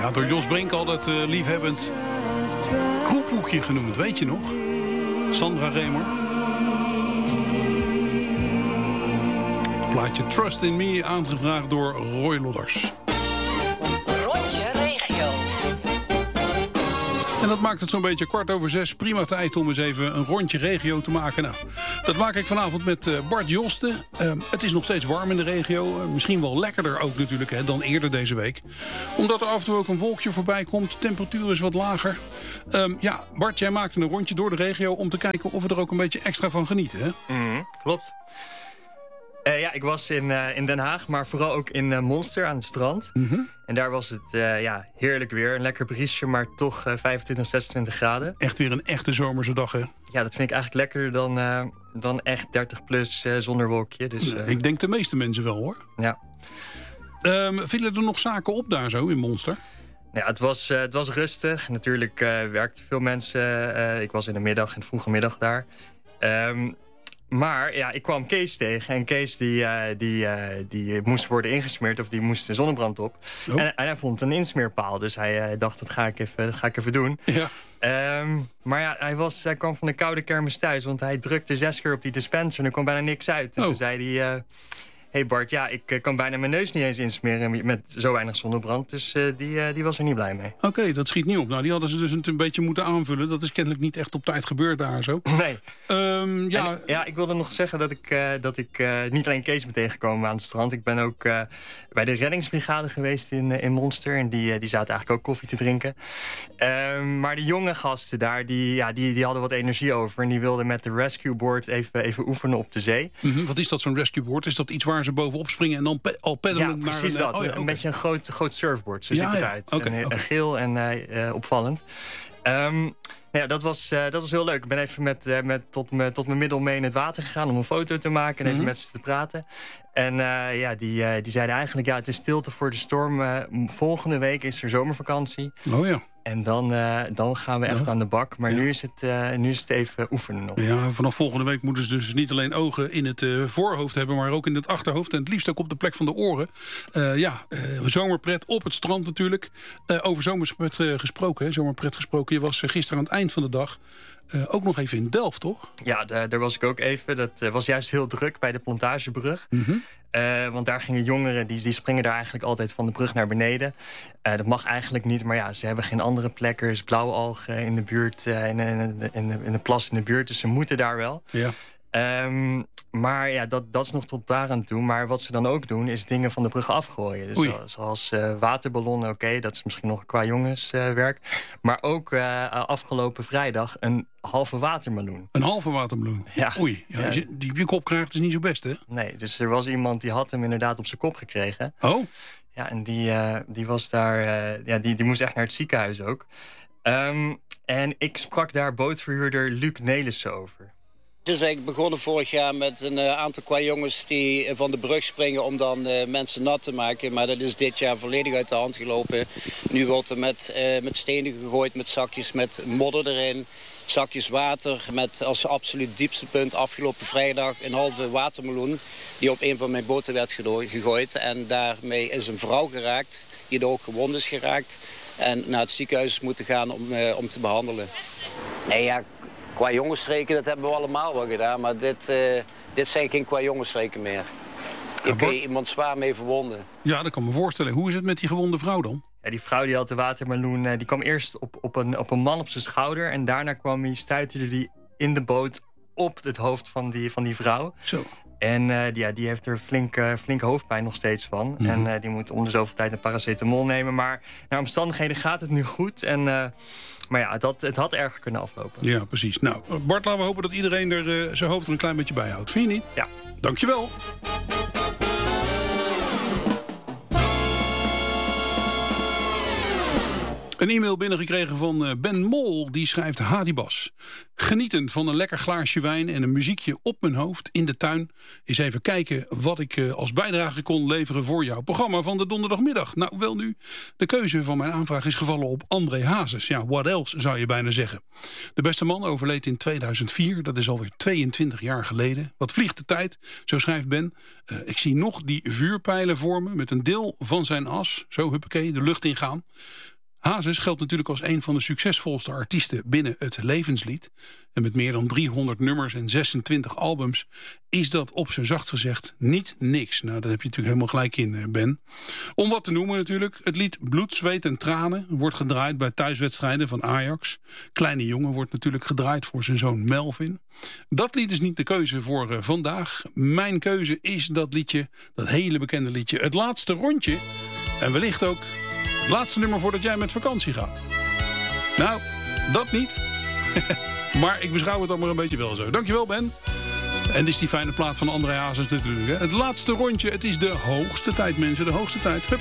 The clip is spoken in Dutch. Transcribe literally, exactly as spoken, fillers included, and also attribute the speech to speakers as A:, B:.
A: Ja, door Jos Brink altijd uh, liefhebbend kroephoekje genoemd, weet je nog? Sandra Remer. Het plaatje Trust in Me, aangevraagd door Roy Lodders.
B: Rondje regio.
A: En dat maakt het zo'n beetje kwart over zes. Prima tijd om eens even een rondje regio te maken. Nou, dat maak ik vanavond met uh, Bart Josten. Uh, het is nog steeds warm in de regio. Uh, misschien wel lekkerder ook natuurlijk hè, dan eerder deze week. Omdat er af en toe ook een wolkje voorbij komt. De temperatuur is wat lager. Um, ja, Bart, jij maakte een rondje door de regio om te kijken of we er ook een beetje extra van genieten. Hè?
C: Mm, klopt. Uh, ja, ik was in, uh, in Den Haag, maar vooral ook in uh, Monster aan het strand.
A: Mm-hmm.
C: En daar was het uh, ja, heerlijk weer. Een lekker briesje, maar toch uh, vijfentwintig, zesentwintig graden.
A: Echt weer een echte zomerse dag, hè?
C: Ja, dat vind ik eigenlijk lekkerder dan, uh, dan echt dertig plus uh, zonder wolkje. Dus, uh,
A: ik denk de meeste mensen wel, hoor.
C: Ja.
A: Um, vielen er nog zaken op daar zo in Monster?
C: Ja, het was, uh, het was rustig. Natuurlijk uh, werkten veel mensen. Uh, ik was in de middag, in de vroege middag daar. Um, Maar ja, ik kwam Kees tegen. En Kees die, uh, die, uh, die moest worden ingesmeerd of die moest de zonnebrand op. Oh. En, en hij vond een insmeerpaal. Dus hij uh, dacht, dat ga ik even, dat ga ik even doen.
A: Ja.
C: Um, maar ja, hij, was, hij kwam van de koude kermis thuis. Want hij drukte zes keer op die dispenser en er kwam bijna niks uit. En
A: oh.
C: toen zei hij... Uh, hey Bart, ja, ik uh, kan bijna mijn neus niet eens insmeren met zo weinig zonnebrand. Dus uh, die, uh, die was er niet blij mee.
A: Oké, okay, dat schiet niet op. Nou, die hadden ze dus een, een beetje moeten aanvullen. Dat is kennelijk niet echt op tijd gebeurd daar zo.
C: Nee.
A: Um, ja.
C: En, ja, ik wilde nog zeggen dat ik, uh, dat ik uh, niet alleen Kees ben tegengekomen aan het strand. Ik ben ook uh, bij de reddingsbrigade geweest in, uh, in Monster. En die, uh, die zaten eigenlijk ook koffie te drinken. Um, maar de jonge gasten daar, die, ja, die, die hadden wat energie over. En die wilden met de rescue board even, even oefenen op de zee.
A: Mm-hmm. Wat is dat, zo'n rescue board? Is dat iets waar ze bovenop springen en dan pe- al peddelen
C: ja,
A: naar
C: precies
A: een...
C: precies dat.
A: Oh, ja,
C: een
A: okay.
C: beetje een groot, groot surfboard, zo
A: ja,
C: ziet het
A: ja.
C: eruit.
A: Okay,
C: en,
A: okay.
C: Geel en uh, uh, opvallend. Um, ja, dat was, uh, dat was heel leuk. Ik ben even met, uh, met, tot, me, tot mijn middel mee in het water gegaan om een foto te maken en even mm-hmm. met ze te praten. En uh, ja, die, uh, die zeiden eigenlijk, ja, het is stilte voor de storm. Uh, volgende week is er zomervakantie.
A: Oh ja.
C: En dan, uh, dan gaan we echt ja. aan de bak. Maar ja. nu, is het, uh, nu is het even oefenen nog.
A: Ja, vanaf volgende week moeten ze dus niet alleen ogen in het uh, voorhoofd hebben, maar ook in het achterhoofd. En het liefst ook op de plek van de oren. Uh, ja, uh, zomerpret op het strand natuurlijk. Uh, over zomerpret uh, gesproken, hè? Zomerpret gesproken. Je was uh, gisteren aan het eind van de dag uh, ook nog even in Delft, toch?
C: Ja, daar, daar was ik ook even. Dat uh, was juist heel druk bij de Plantagebrug.
A: Mm-hmm.
C: Uh, want daar gingen jongeren, die, die springen daar eigenlijk altijd van de brug naar beneden. Uh, dat mag eigenlijk niet, maar ja, ze hebben geen andere plekken. Er is blauwalgen in de buurt, uh, in, in, in, in, de, in de plas in de buurt. Dus ze moeten daar wel.
A: Ja.
C: Um, maar ja, dat, dat is nog tot daar aan toe. Maar wat ze dan ook doen, is dingen van de brug afgooien. Dus zo, zoals uh, waterballonnen, oké, okay, dat is misschien nog qua jongenswerk. Uh, maar ook uh, afgelopen vrijdag een halve watermeloen.
A: Een halve watermeloen?
C: Ja.
A: Oei, ja,
C: ja.
A: Als je die op je kop krijgt, is niet zo best, hè?
C: Nee, dus er was iemand die had hem inderdaad op zijn kop gekregen.
A: Oh?
C: Ja, en die, uh, die was daar, uh, ja, die, die moest echt naar het ziekenhuis ook. Um, en ik sprak daar bootverhuurder Luc Nelissen over.
D: Het is eigenlijk begonnen vorig jaar met een uh, aantal qua jongens die van de brug springen om dan uh, mensen nat te maken. Maar dat is dit jaar volledig uit de hand gelopen. Nu wordt er met, uh, met stenen gegooid, met zakjes met modder erin. Zakjes water met als absoluut diepste punt afgelopen vrijdag een halve watermeloen die op een van mijn boten werd gegooid. En daarmee is een vrouw geraakt die er ook gewond is geraakt. En naar het ziekenhuis is moeten gaan om, uh, om te behandelen. Nee, ja, qua jongensstreken, dat hebben we allemaal wel gedaan. Maar dit, uh, dit zijn geen qua jongensstreken meer. Hier kun je iemand zwaar mee verwonden.
A: Ja, dat kan me voorstellen. Hoe is het met die gewonde vrouw dan?
C: Ja, die vrouw die had de watermeloen, die kwam eerst op, op, een, op een man op zijn schouder. En daarna kwam hij, stuiterde die in de boot op het hoofd van die, van die vrouw.
A: Zo.
C: En uh, ja, die heeft er flink, uh, flink hoofdpijn nog steeds van. Mm-hmm. En uh, die moet om de zoveel tijd een paracetamol nemen. Maar naar omstandigheden gaat het nu goed. En, uh, maar ja, het had, het had erger kunnen aflopen.
A: Ja, precies. Nou, Bart, laten we hopen dat iedereen er uh, zijn hoofd er een klein beetje bij houdt. Vind je niet?
C: Ja.
A: Dankjewel. Een e-mail binnengekregen van Ben Mol, die schrijft: Hadibas. Genieten van een lekker glaasje wijn en een muziekje op mijn hoofd in de tuin. Eens even kijken wat ik als bijdrage kon leveren voor jouw programma van de donderdagmiddag. Nou, wel nu, de keuze van mijn aanvraag is gevallen op André Hazes. Ja, what else zou je bijna zeggen. De beste man overleed in tweeduizend vier, dat is alweer tweeëntwintig jaar geleden. Wat vliegt de tijd, zo schrijft Ben. Uh, ik zie nog die vuurpijlen voor me met een deel van zijn as, zo huppakee, de lucht ingaan. Hazes geldt natuurlijk als een van de succesvolste artiesten binnen het levenslied. En met meer dan driehonderd nummers en zesentwintig albums is dat op zijn zacht gezegd niet niks. Nou, daar heb je natuurlijk helemaal gelijk in, Ben. Om wat te noemen natuurlijk, het lied Bloed, Zweet en Tranen wordt gedraaid bij thuiswedstrijden van Ajax. Kleine jongen wordt natuurlijk gedraaid voor zijn zoon Melvin. Dat lied is niet de keuze voor uh, vandaag. Mijn keuze is dat liedje, dat hele bekende liedje, Het Laatste Rondje. En wellicht ook het laatste nummer voordat jij met vakantie gaat. Nou, dat niet. Maar ik beschouw het dan maar een beetje wel zo. Dankjewel, Ben. En dit is die fijne plaat van André Hazes natuurlijk. Hè? Het laatste rondje. Het is de hoogste tijd, mensen. De hoogste tijd. Hup.